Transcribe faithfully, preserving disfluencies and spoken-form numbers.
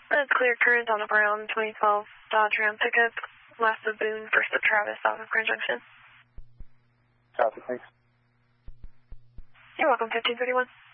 That's clear current on a brown twenty twelve Dodge Ram pickup, last of Boone, first of Travis, off of Grand Junction. Copy, thanks. You're welcome, fifteen thirty-one.